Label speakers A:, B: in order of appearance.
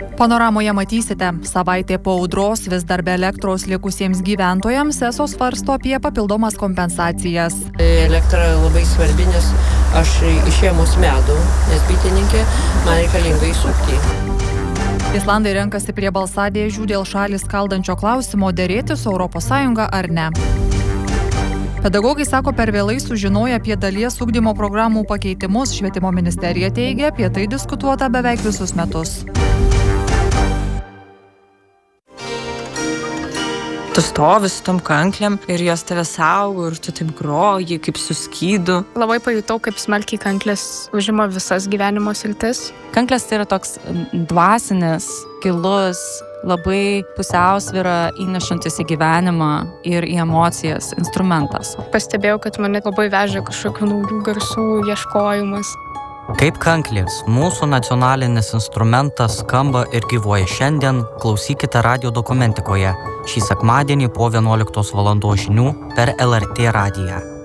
A: Panoramoje matysite, savaitė po audros vis dar be elektros likusiems gyventojams ESO svarsto apie papildomas kompensacijas.
B: Elektra labai svarbi, nes aš išėmus medų, nes bitininkė, man reikalinga įsukti.
A: Islandai renkasi prie balsadėžių dėl šalį skaldančio klausimo derėti su ES ar ne. Pedagogai sako, per vėlai sužinoję apie dalies ugdymo programų pakeitimus, Švietimo ministerija teigia, apie tai diskutuota beveik visus metus.
C: Tu stovi su tom kanklėm ir jos tave saugo ir tu taip groji kaip su skydu.
D: Labai pajutau, kaip smarkiai kanklės užima visas gyvenimo sritis.
E: Kanklės tai yra toks dvasinis, gilus, labai pusiausvyrą įnešantis į gyvenimą ir į emocijas instrumentas.
D: Pastebėjau, kad mane labai vežė kažkokių naujų garsų ieškojimas.
F: Kaip kanklės, mūsų nacionalinis instrumentas skamba ir gyvuoja šiandien, klausykite radijo dokumentikoje šį sekmadienį po 11 val. Žinių per LRT radiją.